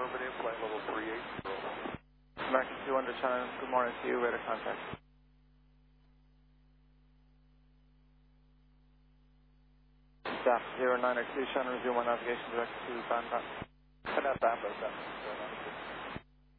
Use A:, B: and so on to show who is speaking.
A: Affirmative, flight level 380.
B: American 200 China, good morning to you, radar contact. Staff 0902, China, resume my navigation direct to Bandar.
A: Not Bamba, 0902.